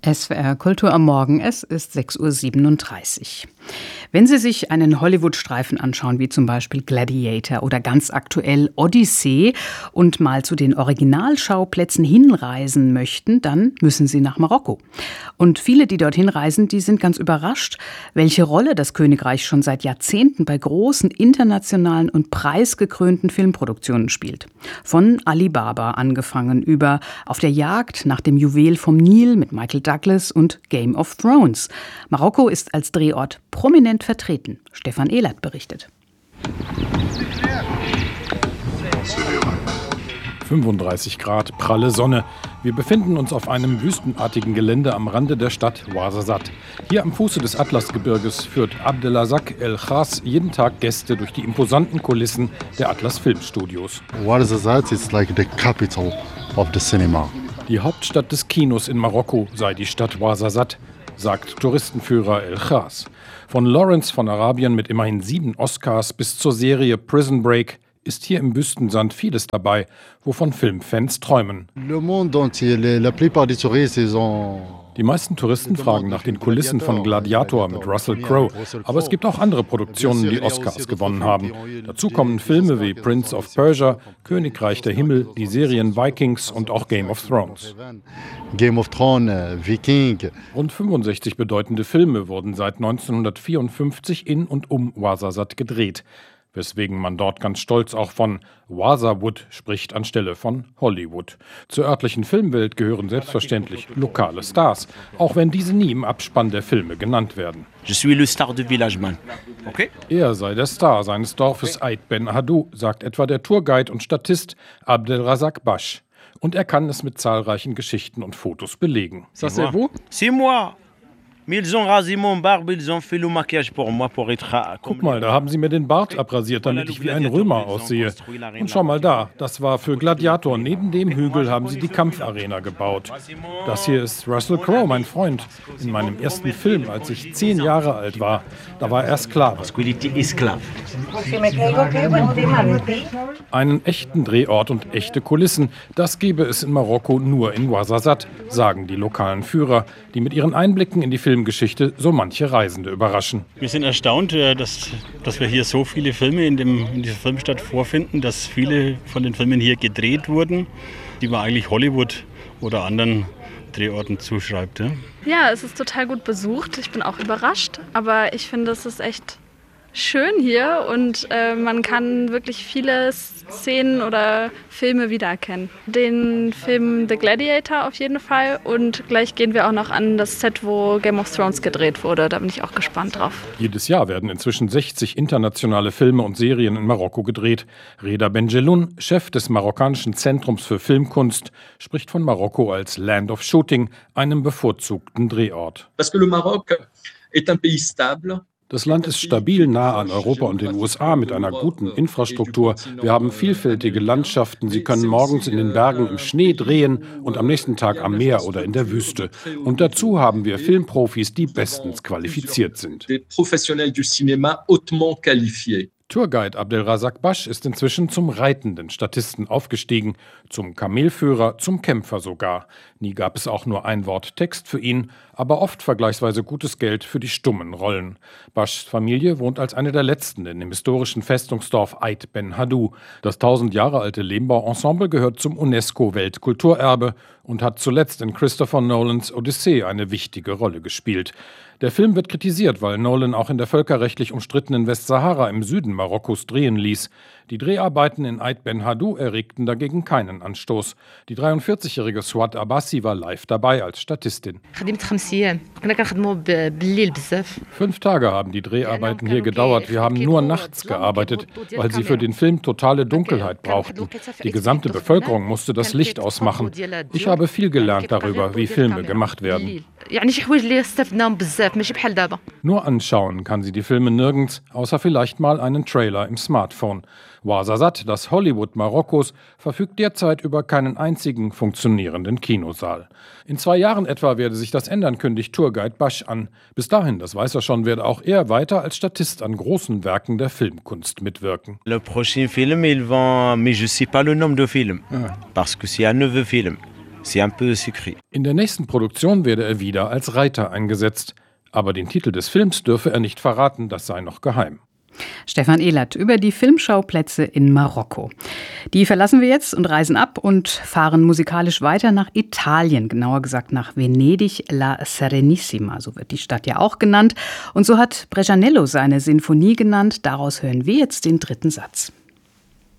SWR Kultur am Morgen, es ist 6:37 Uhr. Wenn Sie sich einen Hollywood-Streifen anschauen, wie zum Beispiel Gladiator oder ganz aktuell Odyssee und mal zu den Originalschauplätzen hinreisen möchten, dann müssen Sie nach Marokko. Und viele, die dorthin reisen, die sind ganz überrascht, welche Rolle das Königreich schon seit Jahrzehnten bei großen internationalen und preisgekrönten Filmproduktionen spielt. Von Ali Baba angefangen über Auf der Jagd nach dem Juwel vom Nil mit Michael Douglas und Game of Thrones. Marokko ist als Drehort prominent vertreten. Stefan Ehlert berichtet. 35 Grad, pralle Sonne. Wir befinden uns auf einem wüstenartigen Gelände am Rande der Stadt Ouarzazate. Hier am Fuße des Atlasgebirges führt Abdelrazak El Khas jeden Tag Gäste durch die imposanten Kulissen der Atlas Filmstudios. Ouarzazate is like the capital of the cinema. Die Hauptstadt des Kinos in Marokko sei die Stadt Ouarzazate, sagt Touristenführer El Khas. Von Lawrence von Arabien mit immerhin 7 Oscars bis zur Serie Prison Break ist hier im Wüstensand vieles dabei, wovon Filmfans träumen. Die meisten Touristen fragen nach den Kulissen von Gladiator mit Russell Crowe, aber es gibt auch andere Produktionen, die Oscars gewonnen haben. Dazu kommen Filme wie Prince of Persia, Königreich der Himmel, die Serien Vikings und auch Game of Thrones. Viking. Rund 65 bedeutende Filme wurden seit 1954 in und um Ouarzazate gedreht, weswegen man dort ganz stolz auch von Ouarzawood spricht anstelle von Hollywood. Zur örtlichen Filmwelt gehören selbstverständlich lokale Stars, auch wenn diese nie im Abspann der Filme genannt werden. Je suis le star du village, man. Okay? Er sei der Star seines Dorfes Aït Ben Haddou, sagt etwa der Tourguide und Statist Abdelrazak Bash. Und er kann es mit zahlreichen Geschichten und Fotos belegen. C'est vous? C'est moi. Guck mal, da haben sie mir den Bart abrasiert, damit ich wie ein Römer aussehe. Und schau mal da, das war für Gladiator. Neben dem Hügel haben sie die Kampfarena gebaut. Das hier ist Russell Crowe, mein Freund. In meinem ersten Film, als ich 10 Jahre alt war, da war er Sklave. Einen echten Drehort und echte Kulissen, das gäbe es in Marokko nur in Ouarzazate, sagen die lokalen Führer, die mit ihren Einblicken in die Filmgeschichte so manche Reisende überraschen. Wir sind erstaunt, dass wir hier so viele Filme in dieser Filmstadt vorfinden, dass viele von den Filmen hier gedreht wurden, die man eigentlich Hollywood oder anderen Drehorten zuschreibt. Ja, es ist total gut besucht. Ich bin auch überrascht, aber ich finde, es ist echt schön hier und man kann wirklich viele Szenen oder Filme wiedererkennen. Den Film The Gladiator auf jeden Fall und gleich gehen wir auch noch an das Set, wo Game of Thrones gedreht wurde. Da bin ich auch gespannt drauf. Jedes Jahr werden inzwischen 60 internationale Filme und Serien in Marokko gedreht. Reda Benjeloun, Chef des marokkanischen Zentrums für Filmkunst, spricht von Marokko als Land of Shooting, einem bevorzugten Drehort. Parce que le Maroc est un pays stable. Das Land ist stabil, nah an Europa und den USA mit einer guten Infrastruktur. Wir haben vielfältige Landschaften. Sie können morgens in den Bergen im Schnee drehen und am nächsten Tag am Meer oder in der Wüste. Und dazu haben wir Filmprofis, die bestens qualifiziert sind. Tourguide Abdelrazak Bash ist inzwischen zum reitenden Statisten aufgestiegen, zum Kamelführer, zum Kämpfer sogar. Nie gab es auch nur ein Wort Text für ihn, aber oft vergleichsweise gutes Geld für die stummen Rollen. Bashs Familie wohnt als eine der letzten in dem historischen Festungsdorf Aït Ben Haddou. Das 1000 Jahre alte Lehmbauensemble gehört zum UNESCO-Weltkulturerbe und hat zuletzt in Christopher Nolans Odyssee eine wichtige Rolle gespielt. Der Film wird kritisiert, weil Nolan auch in der völkerrechtlich umstrittenen Westsahara im Süden Marokkos drehen ließ. Die Dreharbeiten in Aït Ben Haddou erregten dagegen keinen Anstoß. Die 43-jährige Swat Abbasi war live dabei als Statistin. 5 Tage haben die Dreharbeiten hier gedauert. Wir haben nur nachts gearbeitet, weil sie für den Film totale Dunkelheit brauchten. Die gesamte Bevölkerung musste das Licht ausmachen. Ich habe viel gelernt darüber, wie Filme gemacht werden. Nur anschauen kann sie die Filme nirgends, außer vielleicht mal einen Trailer im Smartphone. Ouarzazate, das Hollywood Marokkos, verfügt derzeit über keinen einzigen funktionierenden Kinosaal. In 2 Jahren etwa werde sich das ändern, kündigt Tourguide Bash an. Bis dahin, das weiß er schon, werde auch er weiter als Statist an großen Werken der Filmkunst mitwirken. Le prochain film, mais je sais pas le nom du film, parce que c'est un nouveau film. c'est un peu sucré. In der nächsten Produktion werde er wieder als Reiter eingesetzt. Aber den Titel des Films dürfe er nicht verraten, das sei noch geheim. Stefan Ehlert über die Filmschauplätze in Marokko. Die verlassen wir jetzt und reisen ab und fahren musikalisch weiter nach Italien, genauer gesagt nach Venedig, La Serenissima, so wird die Stadt ja auch genannt. Und so hat Brescianello seine Sinfonie genannt. Daraus hören wir jetzt den dritten Satz.